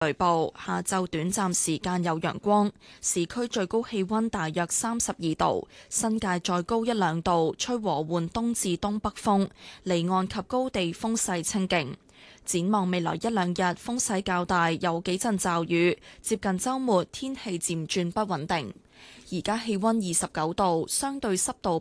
雷暴，下晝短暫時間有陽光，市區最高氣溫大約32度，新界再高1-2度，吹和緩東至東北風，離岸及高地風勢清勁。展望未來1-2日風勢較大，有幾陣驟雨，接近週末天氣漸轉不穩定。而家氣溫29度，相對濕度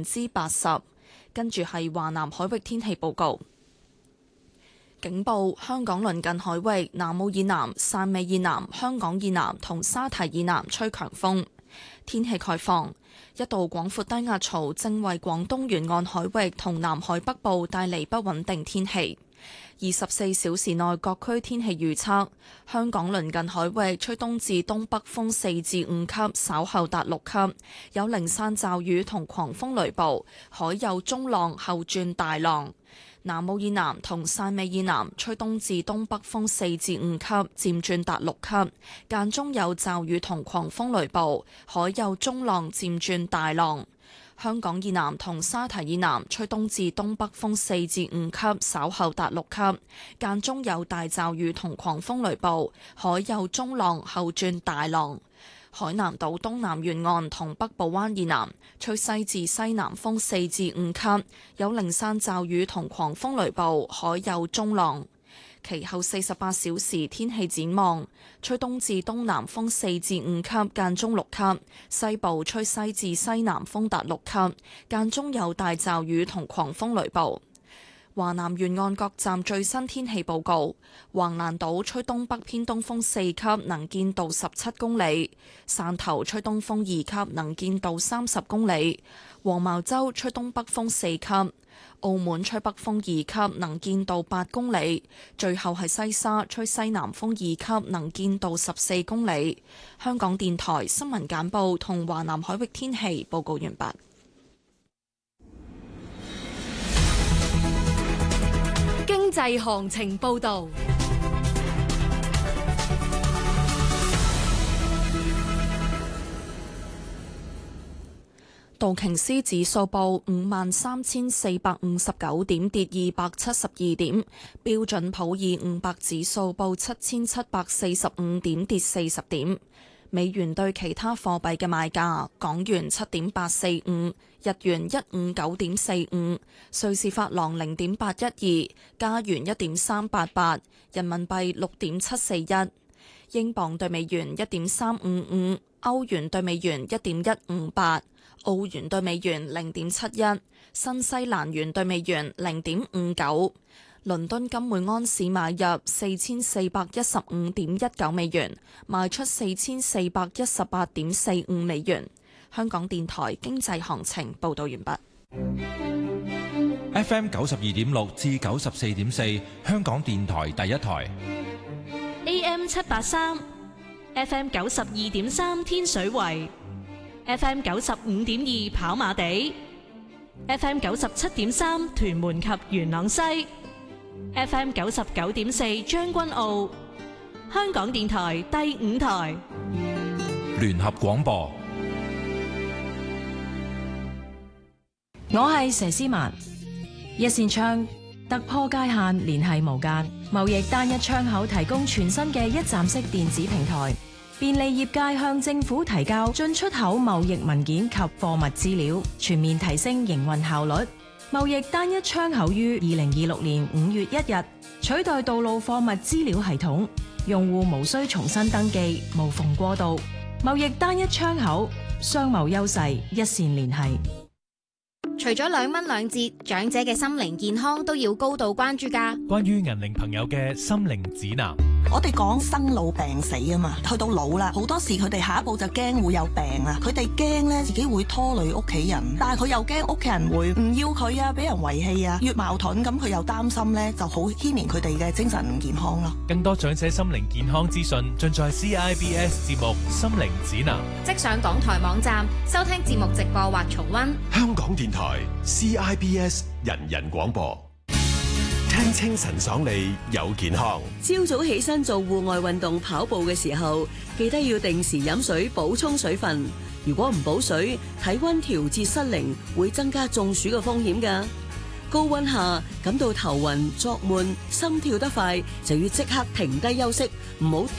80%。跟住係華南海域天氣報告。警報：香港鄰近海域、南澳以南、汕尾以南、香港以南同沙堤以南吹強風。天氣概況：一道廣闊低壓槽正為廣東沿岸海域同南海北部帶嚟不穩定天氣。24小時內各區天氣預測：香港鄰近海域吹東至東北風4至5級，稍後達6級，有零散驟雨同狂風雷暴，海有中浪後轉大浪。南澳以南同汕尾以南吹東至東北風4至5級，漸轉達6級，間中有驟雨同狂風雷暴，海有中浪漸轉大浪。香港以南同沙堤以南吹東至東北風4至5級，稍後達6級，間中有大驟雨同狂風雷暴，海有中浪後轉大浪。海南島東南沿岸同北部灣以南吹西至西南風4至5級，有零散驟雨同狂風雷暴，海有中浪。其後48小時天氣展望：吹東至東南風4至5級，間中6級；西部吹西至西南風達6級，間中有大驟雨同狂風雷暴。華南沿岸各站最新天氣報告：橫瀾島吹東北偏東風4級，能見度17公里；汕頭吹東風2級，能見度30公里；黃茅洲吹東北風4級；澳門吹北風2級，能見度8公里；最後係西沙吹西南風2級，能見度14公里。香港電台新聞簡報同華南海域天氣報告完畢。 經濟行情報導。 道瓊斯指數報53,459點，跌272點；標準普爾500指數報7,745點，跌40點。美元對其他貨幣嘅賣價：港元7.845，日元159.45，瑞士法郎0.812，加元1.388，人民幣6.741，英鎊對美元1.355，歐元對美元1.158，澳元對美元0.71，新西蘭元對美元0.59。倫敦金每安士買入4415.19美元，賣出4418.45美元。香港電台經濟行情報道完畢。 FM 92.6至94.4，香港電台第一台。 AM 783 ，FM 92.3天水圍，FM 95.2跑馬地，FM 97.3屯門及元朗西。FM 99.4將軍澳，香港電台第5台聯合廣播。 我係佘詩曼，一線窗突破界限，聯繫無間，貿易單一窗口提供全新嘅一站式電子平台，便利業界向政府提交進出口貿易文件及貨物資料，全面提升營運效率。貿易單一窗口於2026年5月1日取代道路貨物資料系統，用戶無需重新登記，無縫過渡。貿易單一窗口，商貿優勢一線連繫。 除咗2蚊2折，長者嘅心靈健康都要高度關注㗎。 關於銀齡朋友嘅心靈指南， 我哋講生老病死啊嘛，去到老啦，好多時佢哋下一步就驚會有病啊，佢哋驚咧自己會拖累屋企人，但係佢又驚屋企人會唔要佢啊，俾人遺棄啊，越矛盾咁佢又擔心咧，就好牽連佢哋嘅精神唔健康咯。 更多長者心靈健康資訊盡在 CIBS 節目《心靈指南》， 即上港台網站收聽節目直播或重溫。 香港電台 CIBS 人人廣播，聽清晨爽利有健康。 朝早起身做戶外運動跑步嘅時候，記得要定時飲水補充水分。如果唔補水，體溫調節失靈會增加中暑嘅風險㗎。 高溫下感到頭暈、作悶、心跳得快，就要即刻停低休息，唔好